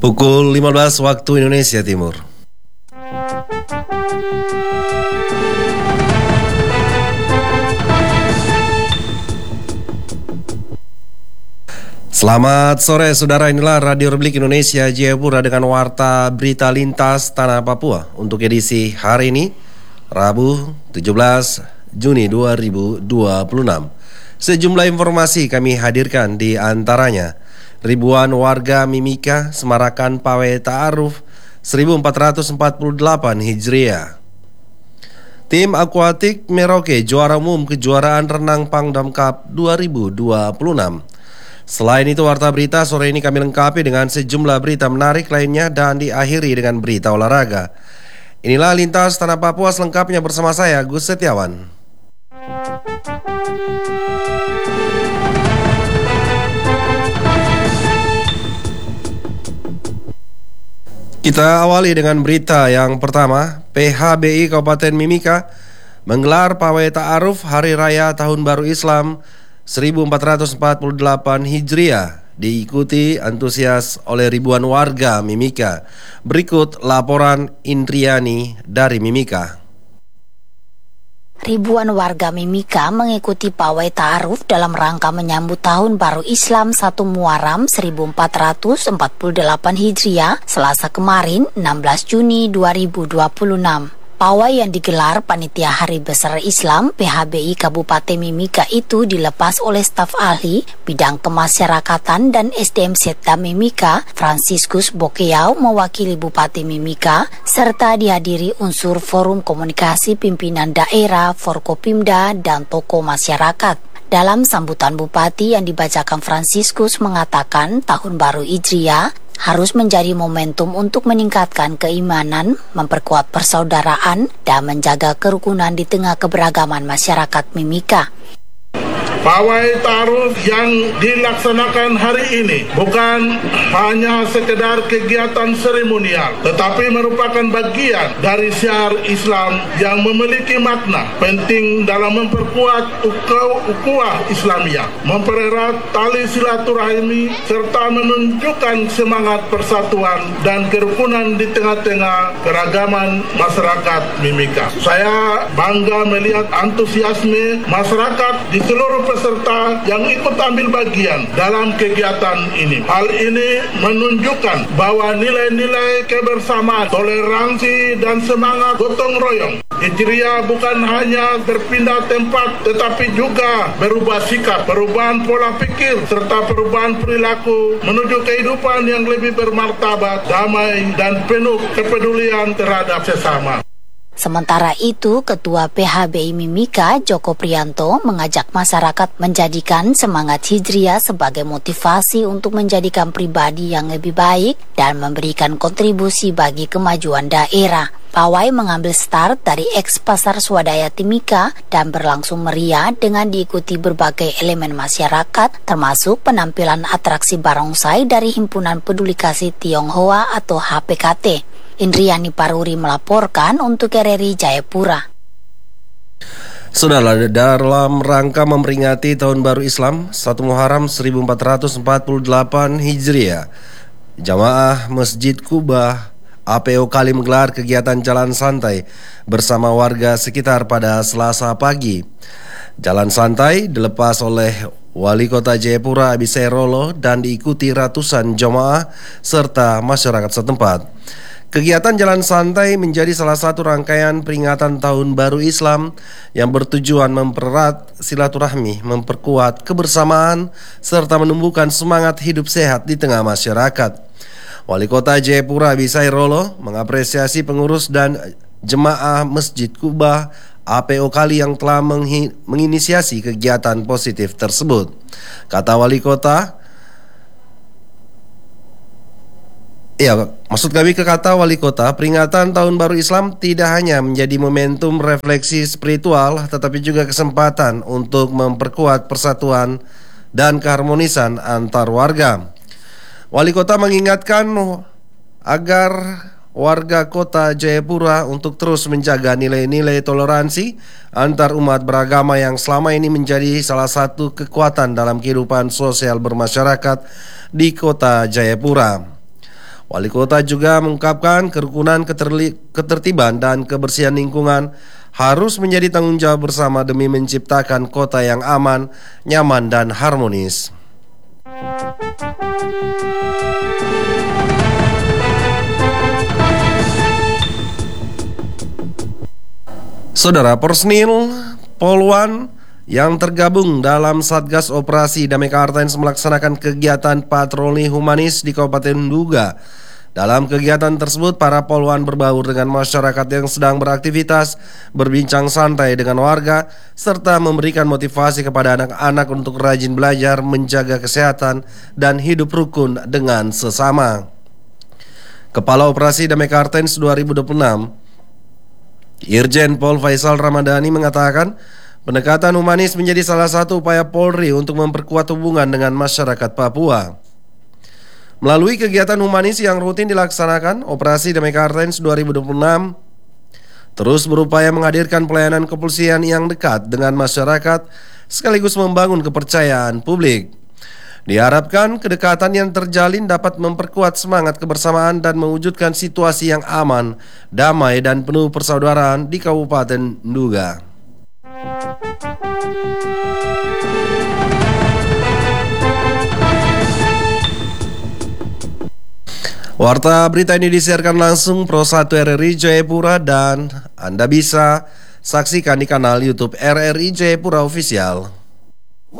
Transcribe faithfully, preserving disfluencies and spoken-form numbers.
Pukul lima belas waktu Indonesia Timur. Selamat sore saudara, inilah Radio Republik Indonesia Jayapura dengan warta berita lintas tanah Papua untuk edisi hari ini, Rabu tujuh belas Juni dua ribu dua puluh enam. Sejumlah informasi kami hadirkan, di antaranya ribuan warga Mimika semarakan pawai ta'aruf seribu empat ratus empat puluh delapan Hijriah. Tim akuatik Merauke juara umum kejuaraan renang Pangdam Cup dua ribu dua puluh enam. Selain itu, warta berita sore ini kami lengkapi dengan sejumlah berita menarik lainnya dan diakhiri dengan berita olahraga. Inilah lintas tanah Papua selengkapnya bersama saya, Gus Setiawan. Kita awali dengan berita yang pertama. P H B I Kabupaten Mimika menggelar pawai ta'aruf Hari Raya Tahun Baru Islam seribu empat ratus empat puluh delapan Hijriah, diikuti antusias oleh ribuan warga Mimika. Berikut laporan Indriani dari Mimika. Ribuan warga Mimika mengikuti pawai ta'aruf dalam rangka menyambut Tahun Baru Islam satu Muharram seribu empat ratus empat puluh delapan Hijriah, Selasa kemarin enam belas Juni dua ribu dua puluh enam. Pawai yang digelar Panitia Hari Besar Islam P H B I Kabupaten Mimika itu dilepas oleh staf ahli bidang kemasyarakatan dan S D M Setda Mimika, Franciscus Bokeau mewakili Bupati Mimika, serta dihadiri unsur forum komunikasi pimpinan daerah, Forkopimda, dan tokoh masyarakat. Dalam sambutan Bupati yang dibacakan, Franciscus mengatakan Tahun Baru Hijriah harus menjadi momentum untuk meningkatkan keimanan, memperkuat persaudaraan, dan menjaga kerukunan di tengah keberagaman masyarakat Mimika. Pawai ta'aruf yang dilaksanakan hari ini bukan hanya sekedar kegiatan seremonial, tetapi merupakan bagian dari syiar Islam yang memiliki makna penting dalam memperkuat ukhuwah Islamiyah, mempererat tali silaturahmi, serta menunjukkan semangat persatuan dan kerukunan di tengah-tengah keragaman masyarakat Mimika. Saya bangga melihat antusiasme masyarakat di seluruh peserta yang ikut ambil bagian dalam kegiatan ini. Hal ini menunjukkan bahwa nilai-nilai kebersamaan, toleransi, dan semangat gotong royong Hijriah bukan hanya berpindah tempat, tetapi juga berubah sikap, perubahan pola pikir, serta perubahan perilaku menuju kehidupan yang lebih bermartabat, damai, dan penuh kepedulian terhadap sesama. Sementara itu, Ketua P H B I Mimika, Joko Prianto, mengajak masyarakat menjadikan semangat Hijriah sebagai motivasi untuk menjadikan pribadi yang lebih baik dan memberikan kontribusi bagi kemajuan daerah. Pawai mengambil start dari eks Pasar Swadaya Timika dan berlangsung meriah dengan diikuti berbagai elemen masyarakat, termasuk penampilan atraksi barongsai dari Himpunan Peduli Kasih Tionghoa atau H P K T. Indriani Paruri melaporkan untuk R R I Jayapura. Saudara, dalam rangka memperingati Tahun Baru Islam satu Muharram seribu empat ratus empat puluh delapan Hijriah, Jamaah Masjid Kubah A P O Kali menggelar kegiatan jalan santai bersama warga sekitar pada Selasa pagi. Jalan santai dilepas oleh Wali Kota Jayapura Abisai Rolo dan diikuti ratusan jamaah serta masyarakat setempat. Kegiatan jalan santai menjadi salah satu rangkaian peringatan Tahun Baru Islam yang bertujuan mempererat silaturahmi, memperkuat kebersamaan, serta menumbuhkan semangat hidup sehat di tengah masyarakat. Wali Kota Jayapura Abisai Rolo mengapresiasi pengurus dan jemaah Masjid Kubah A P O Kali yang telah menginisiasi kegiatan positif tersebut. Kata Wali Kota, Ya, maksud kami ke kata Wali Kota, peringatan Tahun Baru Islam tidak hanya menjadi momentum refleksi spiritual, tetapi juga kesempatan untuk memperkuat persatuan dan keharmonisan antar warga. Wali Kota mengingatkan agar warga kota Jayapura untuk terus menjaga nilai-nilai toleransi antar umat beragama yang selama ini menjadi salah satu kekuatan dalam kehidupan sosial bermasyarakat di kota Jayapura. Wali kota juga mengungkapkan kerukunan, keterli- ketertiban, dan kebersihan lingkungan harus menjadi tanggung jawab bersama demi menciptakan kota yang aman, nyaman, dan harmonis. Saudara, personil Polwan yang tergabung dalam Satgas Operasi Damai Kartens melaksanakan kegiatan patroli humanis di Kabupaten Nduga. Dalam kegiatan tersebut, para polwan berbaur dengan masyarakat yang sedang beraktivitas, berbincang santai dengan warga, serta memberikan motivasi kepada anak-anak untuk rajin belajar, menjaga kesehatan, dan hidup rukun dengan sesama. Kepala Operasi Damai Kartens dua ribu dua puluh enam, Irjen Pol Faisal Ramadhani mengatakan, pendekatan humanis menjadi salah satu upaya Polri untuk memperkuat hubungan dengan masyarakat Papua. Melalui kegiatan humanis yang rutin dilaksanakan, Operasi Damai Kartens dua ribu dua puluh enam terus berupaya menghadirkan pelayanan kepolisian yang dekat dengan masyarakat, sekaligus membangun kepercayaan publik. Diharapkan kedekatan yang terjalin dapat memperkuat semangat kebersamaan dan mewujudkan situasi yang aman, damai, dan penuh persaudaraan di Kabupaten Nduga. Warta berita ini disiarkan langsung Pro satu R R I Jayapura dan Anda bisa saksikan di kanal YouTube R R I Jayapura Official.